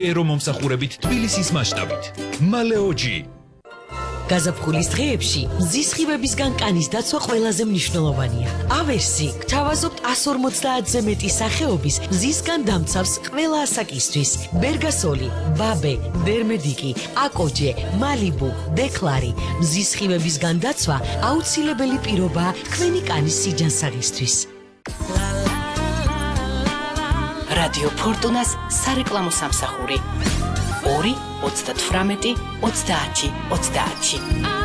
ერო მომსახურებით თბილისის მასშტაბით. მალეოჯი. გაზაფხულის დღეებში მზის სხივებისგან კანის დაცვა ყველაზე მნიშვნელოვანია. ავერსი გთავაზობთ 150-ზე მეტი სახეობის მზისგან დამცავს ყველა ასაკისთვის. ბერგასოლი, ბაბე, დერმედიკი, აკოჯე, მალიბუ, დეკლარი. მზის სხივებისგან დაცვა აუცილებელი პირობაა თქვენი კანის სიჯანსაღისთვის. რადიო ფორტუნას სარეკლამო სამსახური 2 38 30 30.